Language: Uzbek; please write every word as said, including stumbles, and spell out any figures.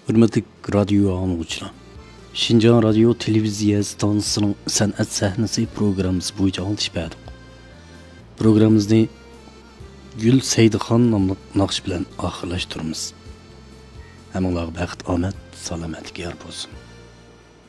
Hürmetli radyo anlıqçılar. Şinjan Radyo Televiziya stansiyasının san'at sahnesi programımız boyunca anlatış berdik. Programımızı Gül Seydihan namlı naqş bilan oxirlashtiramiz. Hammalarga baxt, omad, salomatlik yor bo'lsin.